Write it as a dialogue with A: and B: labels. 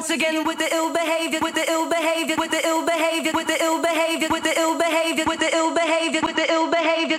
A: once again with the ill behavior, with the ill behavior, with the ill behavior, with the ill behavior, with the ill behavior, with the ill behavior, with the ill behavior.